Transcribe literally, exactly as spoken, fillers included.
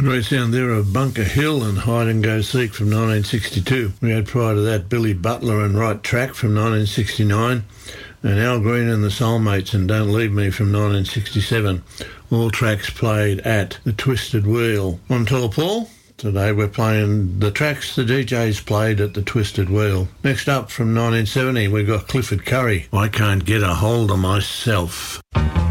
And right sound there of Bunker Hill and Hide and Go Seek from nineteen sixty-two. We had prior to that Billy Butler and Right Track from nineteen sixty-nine, and Al Green and the Soulmates and Don't Leave Me from nineteen sixty-seven. All tracks played at the Twisted Wheel. I'm Tall Paul. Today we're playing the tracks the D Js played at the Twisted Wheel. Next up from nineteen seventy, we've got Clifford Curry, I Can't Get a Hold of Myself.